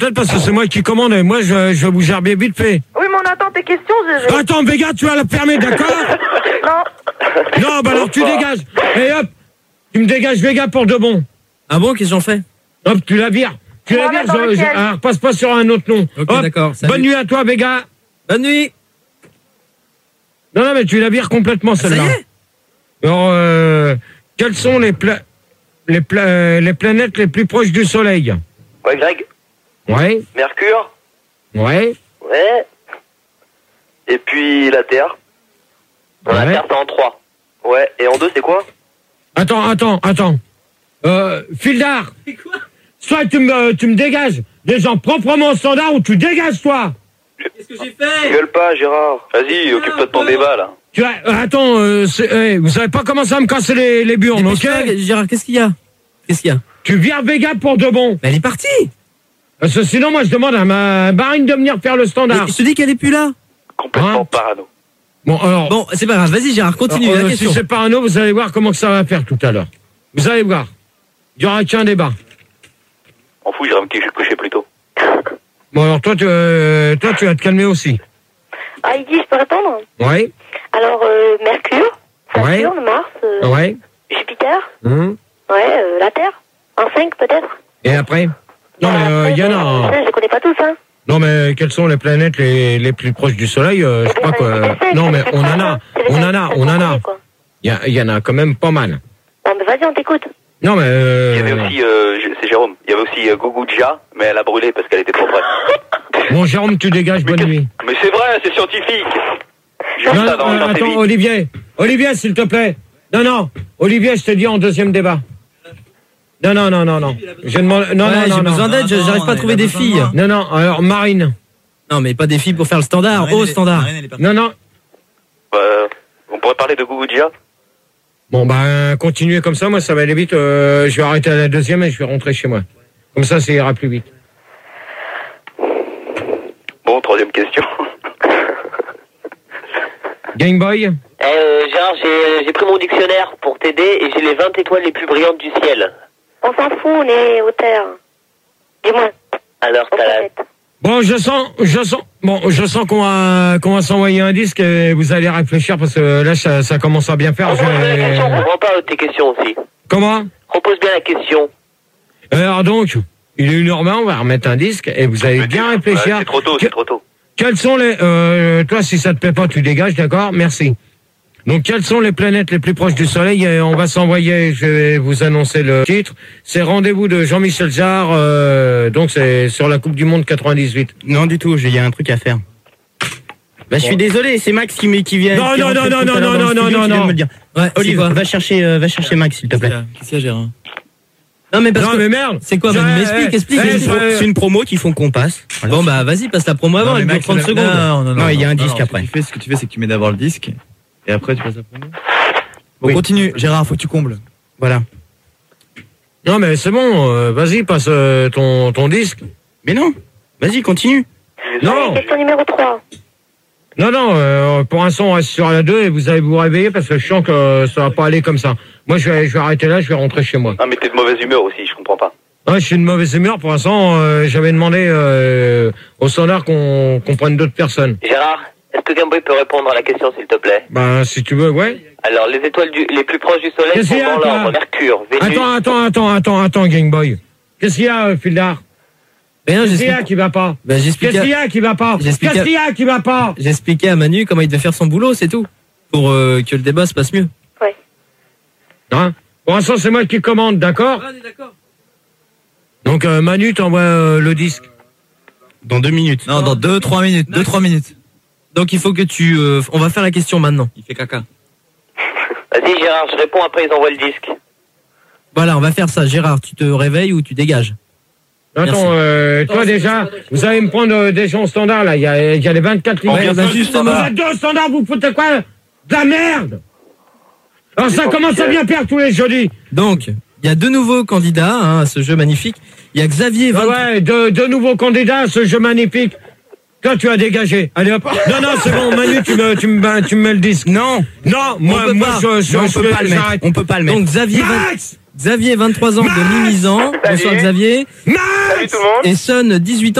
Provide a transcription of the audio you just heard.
peut-être parce que c'est moi qui commande et moi, je vais vous gerber vite fait. Oui, mais on attend tes questions. Attends, Vega, tu vas la fermer, d'accord? Non. Non, bah alors tu dégages. Et hop, tu me dégages Vega pour de bon. Ah bon, qu'est-ce que j'en fais? Hop, tu la vires. Tu la vires, alors passe pas sur un autre nom. Ok, d'accord. Bonne nuit à toi, Vega. Bonne nuit. Non, mais tu la vires complètement, celle-là. Ça y est. Alors, quelles sont les planètes les plus proches du Soleil? Ouais, Greg. Ouais. Mercure. Ouais. Ouais. Et puis la Terre. Ouais. La Terre, c'est en 3. Ouais. Et en 2, c'est quoi? Attends. Fildar. C'est quoi? Soit tu me dégages des gens proprement au standard ou tu dégages, toi. Qu'est-ce que j'ai fait? Gueule pas, Gérard. Vas-y, occupe-toi de ton débat, là. Tu as, attends, vous savez pas comment ça me casser les burnes, ok? Gérard, qu'est-ce qu'il y a? Qu'est-ce qu'il y a? Tu vires Vega pour de bon. Mais elle est partie. Parce que sinon, moi, je demande à ma Marine de venir faire le standard. Mais je te dis qu'elle est plus là. Complètement Hein? parano. Bon, alors. Bon, c'est pas grave. Vas-y, Gérard, continue la question. Si c'est parano, vous allez voir comment que ça va faire tout à l'heure. Vous allez voir. Il y aura qu'un débat. En fou, j'irai me coucher plus tôt. Bon, alors toi, tu vas te calmer aussi. Ah, il dit, je peux répondre? Ouais. Alors, Mercure, Saturne, Mars, Ouais. Jupiter, Hum. ouais, la Terre, en 5 peut-être. Et après? Non, mais il y en a. Je connais pas tous, hein. Non, mais quelles sont les planètes les plus proches du Soleil? Je crois que. Non, mais on en a. Il y en a quand même pas mal. Bon, mais vas-y, on t'écoute. Non, mais. Il y avait aussi, c'est Jérôme, il y avait aussi Guguja, mais elle a brûlé parce qu'elle était trop près. Bon, Jérôme, tu dégages, bonne nuit. Mais c'est vrai, c'est scientifique. J'ai vu Non, ça dans attends, TV. Olivier, s'il te plaît. Non, Olivier, je te dis en deuxième débat. Non. Je demande. Non, Ouais, non, j'ai non. besoin d'aide, j'arrive pas à trouver des filles. Non, alors Marine. Non, mais pas des filles pour faire le standard, au standard. Non. On pourrait parler de Guguja. Bon, ben, continuez comme ça, moi, ça va aller vite. Je vais arrêter à la deuxième et je vais rentrer chez moi. Comme ça ira plus vite. Bon, troisième question. Game Boy. Gérard, j'ai pris mon dictionnaire pour t'aider et j'ai les 20 étoiles les plus brillantes du ciel. On s'en fout, on est au terre. Dis-moi. Alors, Au t'as la... planète. Bon, je sens qu'on va s'envoyer un disque et vous allez réfléchir parce que là, ça commence à bien faire. Repose bien la question, on comprend pas tes questions aussi. Comment? Repose bien la question. Alors donc, il est 1h20, on va remettre un disque et vous allez bien réfléchir. C'est trop tôt. Quels sont les... toi, si ça te plaît pas, tu dégages, d'accord? Merci. Donc, quelles sont les planètes les plus proches du Soleil? Et on va s'envoyer, je vais vous annoncer le titre. C'est Rendez-vous de Jean-Michel Jarre, donc c'est sur la Coupe du Monde 98. Non, du tout, il y a un truc à faire. Bah, je suis désolé, c'est Max qui vient. Non. Ouais, Olive, va chercher Max, s'il te plaît. Qu'est-ce qu'il y a, Gérard? Non, mais parce que... mais merde! C'est quoi, bah, explique. C'est une promo qu'il faut qu'on passe. Voilà. Bon, bah, vas-y, passe la promo avant, elle dure 30 secondes. Non, il y a un disque après. Ce que tu fais, c'est que tu mets d'abord le disque, et après tu passes la promo. Bon, Oui. continue, Gérard, faut que tu combles. Voilà. Non, mais c'est bon, vas-y, passe ton disque. Mais non, vas-y, continue. Non, Question numéro 3. non, pour l'instant, on reste sur la 2 et vous allez vous réveiller parce que je sens que ça va pas aller comme ça. Moi, je vais arrêter là, je vais rentrer chez moi. Ah, mais t'es de mauvaise humeur aussi, je comprends pas. Ouais, je suis de mauvaise humeur. Pour l'instant, j'avais demandé au standard qu'on prenne d'autres personnes. Gérard, est-ce que Gameboy peut répondre à la question, s'il te plaît? Ben, si tu veux, ouais. Alors, les étoiles les plus proches du Soleil Qu'est-ce sont qu'il y a, dans toi l'ordre. Mercure, Vénus... Attends, Game Boy. Qu'est-ce qu'il y a, Fildar? Rien, Qu'est-ce qu'il y a qui va pas? Bah, Qu'est-ce qu'il y a qui va pas? J'explique Qu'est-ce qu'il y a qui va pas? J'expliquais à Manu comment il devait faire son boulot, c'est tout. Pour que le débat se passe mieux. Ouais. Hein? Pour l'instant, c'est moi qui commande, d'accord? on est d'accord. Donc, Manu t'envoie le disque. Dans 2 minutes. Non, dans 2-3 minutes. 2-3 minutes. Donc il faut que tu... on va faire la question maintenant. Il fait caca. Vas-y, Gérard, je réponds, après ils envoient le disque. Voilà, on va faire ça. Gérard, tu te réveilles ou tu dégages? Attends, toi déjà, vous allez me prendre des gens standards là, il y a les 24 lignes. Ouais, bah, justement. Vous êtes deux standards, vous foutez quoi? De la merde! Alors ça commence à bien faire tous les jeudis. Donc, il y a 2 nouveaux candidats à ce jeu magnifique. Il y a Xavier... Ah ouais, deux nouveaux candidats à ce jeu magnifique. Toi, tu as dégagé. Allez hop. Non, c'est bon, Manu, tu me mets le disque. Non, Non, moi, on peut pas le mettre. On peut pas le mettre. Donc Xavier, Xavier, 23 ans de Mimizan. Bonsoir Salut. Xavier. Salut tout le monde. Et Son, 18 ans.